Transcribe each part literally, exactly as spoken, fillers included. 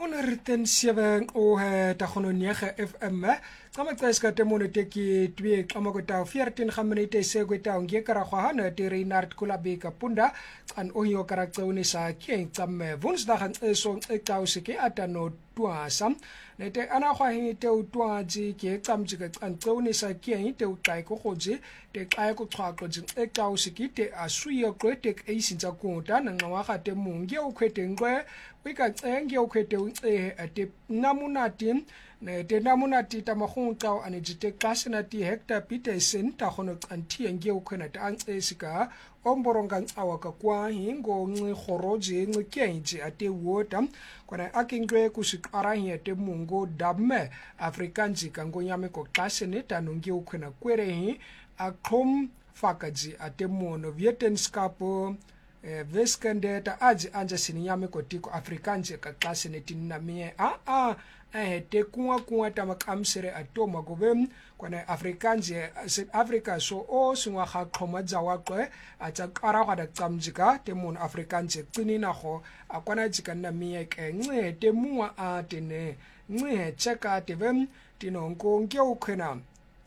honderdten sewe o tagono nege F M Kama tsaska temone teki twie kama kota veertien minute se kota ngekara khwana tiri nart kulabeka punda an ohio karakteuni sa kien tsamme Woensdag an eso ekausike atano tuasam nete ana khwa hi te utwaji ke tsamjika an tsauni sa kien te utai ko khoji te kai ko tswako jin ekausike te asuya ko te eisinza konta na ngawa te mungi o kwete ngwe wika tsenge o kwete unce te namunati ne te namunati ta mahunka ane jite klase na ti hector peterson ta khono anti nge o khona ta antsesika omboronga awaka kwa hingo ngi khoroje ngi kenji ate wota kwana akingwe kusikara hi te mungo damme afrikanji kango nyame ko klase ne ta ngi o khona kwere hi akhom fakaji ate mono vietenskapo veskende ta aji anja sininyame ko tiko afrikanji ka klase ne tinamie a a eh te kuwa kuwa ta makamsere atoma govem kwana afrikanje South Africa so o singwa ga khoma jawa kwe atsa kara ga da tsamjika te mon afrikanje qinina go akwana jika na miye ke nxe te muwa a tene nxe cheka te vem tinonko nke ukhena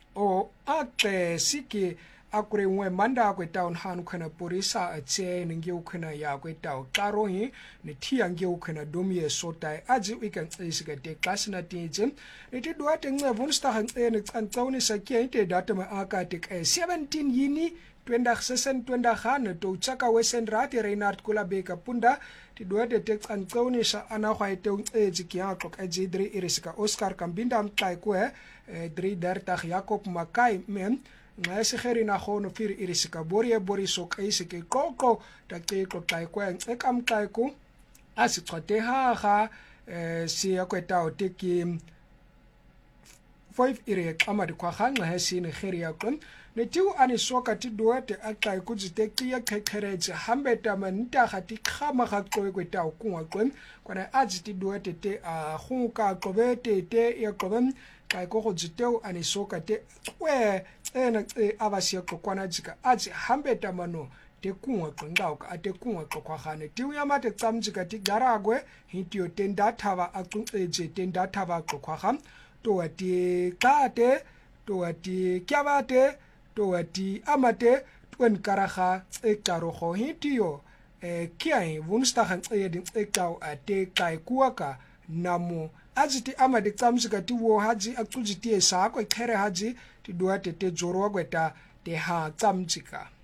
o ate siki akure nwe manda kwe town han khona porisa ache nge ukhena ya kwe taw karo hi ne thia nge ukhena domie sotai aji weekend isika te class na tije ite do te nge Woensdag en ne tsantsauni sa ke ite data ma aka te seventeen yini twenty sesentwenty gane to chaka wesen rati Reinhard Kulabeka punda ti do te te tsantsauni sa ana khwa ite eji ki ya klok aji three irisika Oscar Kambinda mkai ko e three thirty Jacob Makai mem nga segeri na gono vier irisika borie boriso kaisike koko take ko tai ko ekam tai ko asitsote ha ga eh si yakweta oteki five ire kama di kwa khanga ha si Nigeria kon ne tiu ani soka ti doate akai ku jiteki ya khekereje hambeta manta khati khama ga ko kweta ku kon kwana aji ti doate te a khunka kobete te ya kobem kai ko go jiteu ani soka te kwe ena e abasia kokwana jika aji hambeta mano te kunwa qingao ka ate kunwa qokhane ti uyamate tsamjika ti garagwe hitio tenda thaba aqunceje tenda thaba qokham to ati kate to ati kyabate to ati amate twen karaga ekaro go hitio e kiai Woensdag an edin ekau ate kai kuaka namo ajiti amade tsamjika ti wo haji aqujiti esa ko khere haji ti duate te jorwa gweta te ha tsamjika